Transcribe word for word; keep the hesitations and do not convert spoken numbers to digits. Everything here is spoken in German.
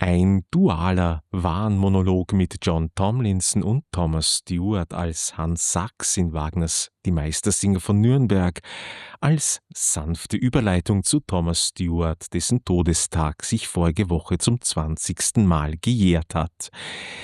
Ein dualer Wahnmonolog mit John Tomlinson und Thomas Stewart als Hans Sachs in Wagners Die Meistersinger von Nürnberg, als sanfte Überleitung zu Thomas Stewart, dessen Todestag sich vorige Woche zum zwanzigsten Mal gejährt hat.